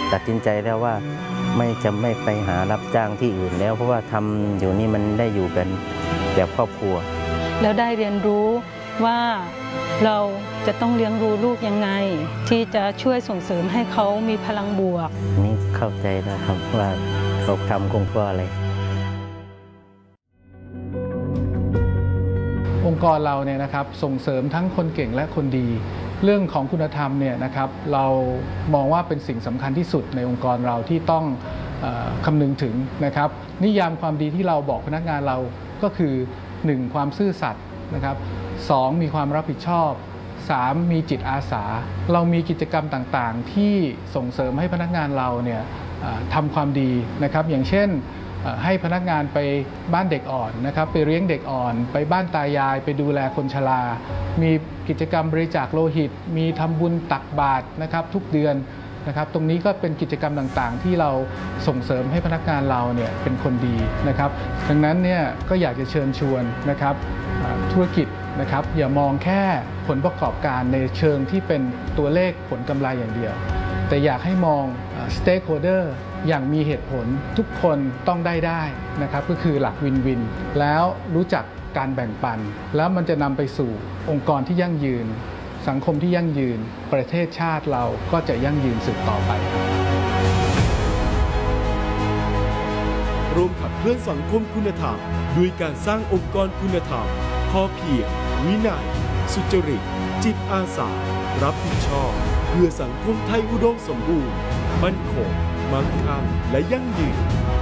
ตัดสินใจแล้วว่าไม่ไปหารับจ้างที่อื่นแล้วเพราะว่าทำอยู่นี่มันได้อยู่กันแบบครอบครัวแล้วได้เรียนรู้ว่าเราจะต้องเลี้ยงดูลูกยังไงที่จะช่วยส่งเสริมให้เขามีพลังบวกนี่เข้าใจแล้วครับว่าเขาทำคงเพราะอะไรองค์กรเราเนี่ยนะครับส่งเสริมทั้งคนเก่งและคนดีเรื่องของคุณธรรมเนี่ยนะครับเรามองว่าเป็นสิ่งสำคัญที่สุดในองค์กรเราที่ต้องคำนึงถึงนะครับนิยามความดีที่เราบอกพนักงานเราก็คือ 1. ความซื่อสัตย์นะครับ 2. มีความรับผิดชอบ 3. มีจิตอาสาเรามีกิจกรรมต่างๆที่ส่งเสริมให้พนักงานเราเนี่ยทำความดีนะครับอย่างเช่นให้พนักงานไปบ้านเด็กอ่อนนะครับไปเลี้ยงเด็กอ่อนไปบ้านตายายไปดูแลคนชรามีกิจกรรมบริจาคโลหิตมีทำบุญตักบาตรนะครับทุกเดือนนะครับตรงนี้ก็เป็นกิจกรรมต่างๆที่เราส่งเสริมให้พนักงานเราเนี่ยเป็นคนดีนะครับดังนั้นเนี่ยก็อยากจะเชิญชวนนะครับธุรกิจนะครับอย่ามองแค่ผลประกอบการในเชิงที่เป็นตัวเลขผลกำไรอย่างเดียวแต่อยากให้มอง stakeholder อย่างมีเหตุผลทุกคนต้องได้นะครับก็คือหลักวินวินแล้วรู้จักการแบ่งปันแล้วมันจะนำไปสู่องค์กรที่ยั่งยืนสังคมที่ยั่งยืนประเทศชาติเราก็จะยั่งยืนสืบต่อไปร่วมขับเคลื่อนสังคมคุณธรรมด้วยการสร้างองค์กรคุณธรรมพอเพียงวินัยสุจริตจิตอาสารับผิดชอบเพื่อสังคมไทยอุดมสมบูรณ์มั่นคงมั่งคั่งและยั่งยืน